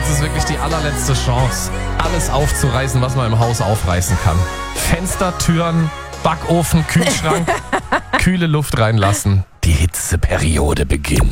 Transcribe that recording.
Jetzt ist wirklich die allerletzte Chance, alles aufzureißen, was man im Haus aufreißen kann. Fenster, Türen, Backofen, Kühlschrank, kühle Luft reinlassen. Die Hitzeperiode beginnt.